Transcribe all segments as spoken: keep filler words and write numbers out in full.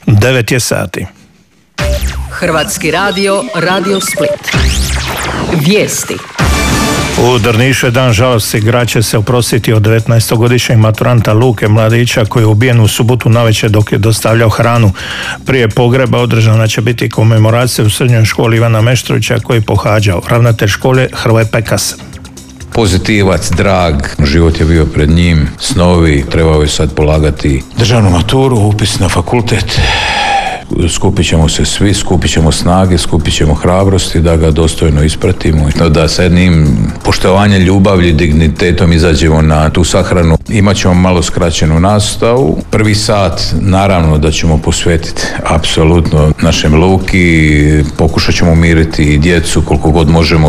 devet je sati. Hrvatski radio, Radio Split. Vijesti. U Drnišu je dan žalosti. Grad će se oprostiti od devetnaestogodišnjeg maturanta Luke Mladića koji je ubijen u subotu navečer dok je dostavljao hranu. Prije pogreba održana će biti komemoracija u srednjoj školi Ivana Meštrovića koji je pohađao. Ravnatelj škole Hrvoje Pekas. Pozitivac, drag, život je bio pred njim, snovi, trebao je sad polagati državnu maturu, upis na fakultet. Skupit ćemo se svi, skupit ćemo snage, skupit ćemo hrabrosti da ga dostojno ispratimo, da sa jednim poštovanjem, ljubavlju, dignitetom izađemo na tu sahranu. Imat ćemo malo skraćenu nastavu. Prvi sat naravno da ćemo posvetiti apsolutno našem Luki, pokušat ćemo umiriti i djecu koliko god možemo.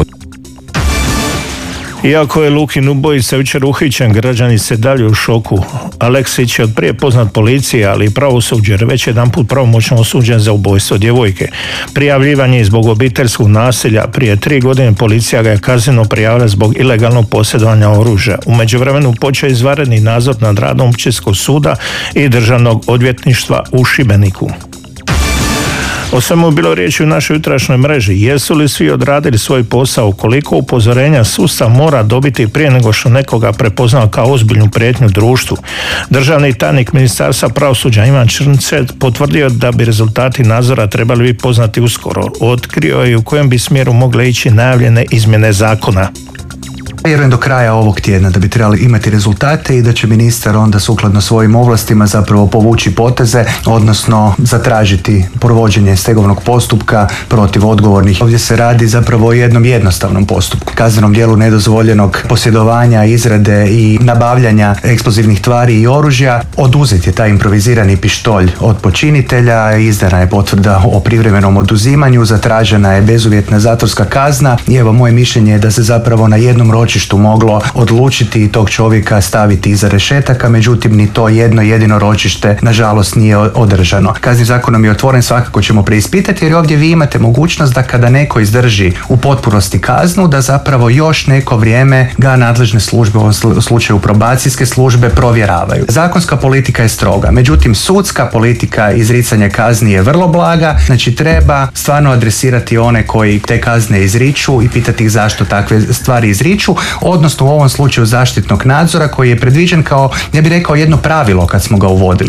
Iako je Lukin ubojica jučer uhićen, građani se dalje u šoku. Aleksić je od prije poznat policije, ali i pravosuđe, jer već jedanput pravomoćno osuđen za ubojstvo djevojke. Prijavljivan je zbog obiteljskog nasilja. Prije tri godine policija ga je kazneno prijavila zbog ilegalnog posjedovanja oružja. U međuvremenu počeo izvanredni nadzor nad radom Općinskog suda i Državnog odvjetništva u Šibeniku. O svemu je bilo riječi u našoj jutrašnjoj mreži. Jesu li svi odradili svoj posao? Koliko upozorenja sustav mora dobiti prije nego što nekoga prepoznao kao ozbiljnu prijetnju društvu? Državni tajnik Ministarstva pravosuđa Ivan Črncet potvrdio da bi rezultati nadzora trebali biti poznati uskoro. Otkrio je u kojem bi smjeru mogle ići najavljene izmjene zakona. Vjerujem do kraja ovog tjedna da bi trebali imati rezultate i da će ministar onda sukladno svojim ovlastima zapravo povući poteze, odnosno zatražiti provođenje stegovnog postupka protiv odgovornih. Ovdje se radi zapravo o jednom jednostavnom postupku. Kaznenom djelu nedozvoljenog posjedovanja, izrade i nabavljanja eksplozivnih tvari i oružja. Oduzet je taj improvizirani pištolj od počinitelja, izdana je potvrda o privremenom oduzimanju, zatražena je bezuvjetna zatvorska kazna i evo moje mišljenje je da se zapravo na jednom ročištu moglo odlučiti i tog čovjeka staviti iza rešetaka, međutim ni to jedno jedino ročište nažalost nije održano. Kaznim zakonom je otvoren, svakako ćemo preispitati jer ovdje vi imate mogućnost da kada neko izdrži u potpunosti kaznu, da zapravo još neko vrijeme ga nadležne službe, u ovom slučaju probacijske službe, provjeravaju. Zakonska politika je stroga, međutim sudska politika izricanja kazni je vrlo blaga, znači treba stvarno adresirati one koji te kazne izriču i pitati ih zašto takve stvari izriču, odnosno u ovom slučaju zaštitnog nadzora koji je predviđen kao, ja bih rekao, jedno pravilo kad smo ga uvodili.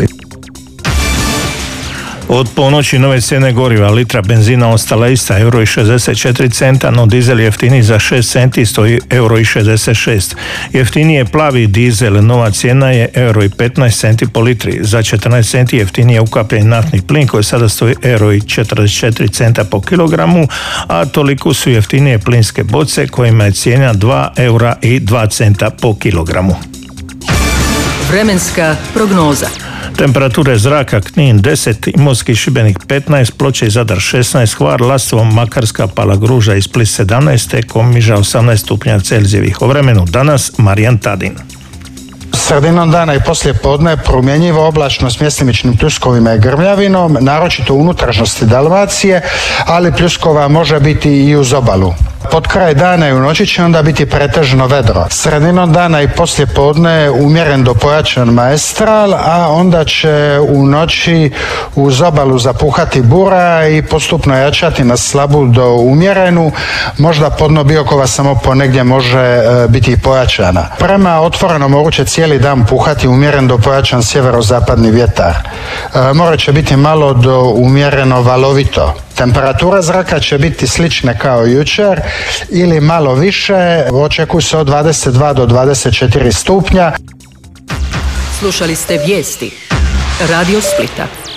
Od ponoći nove cijene goriva, litra benzina ostala ista, euro i šezdeset četiri centa, no dizel jeftiniji za šest centi, stoji euro i šezdeset šest. Jeftiniji je plavi dizel, nova cijena je euro i petnaest centi po litri. Za četrnaest centi jeftiniji je ukapljeni naftni plin koji sada stoji euro i četrdeset četiri centa po kilogramu, a toliko su jeftinije plinske boce kojima je cijena dva eura i dva centa po kilogramu. Vremenska prognoza. Temperature zraka: Knin deset, Imotski, Šibenik petnaest, Ploče i Zadar šesnaest, Hvar, Lastovo, Makarska, Palagruža i Split sedamnaest, Komiža osamnaest stupnja Celzijevih. O vremenu danas Marijan Tadin. Sredinom dana i poslije podne promjenjivo oblačno s mjestimičnim pljuskovima i grmljavinom, naročito u unutrašnjosti Dalmacije, ali pljuskova može biti i uz obalu. Pod kraj dana i u noći će onda biti pretežno vedro. Sredinom dana i poslije podne umjeren do pojačan maestral, a onda će u noći uz obalu zapuhati bura i postupno jačati na slabu do umjerenu. Možda podno Biokova samo ponegdje može e, biti i pojačana. Prema otvorenom moru će cijeli dan puhati umjeren do pojačan sjeverozapadni vjetar. E, more će biti malo do umjereno valovito. Temperatura zraka će biti slične kao jučer ili malo više, očekuju se od dvadeset dva do dvadeset četiri stupnja. Slušali ste vijesti Radio Splita.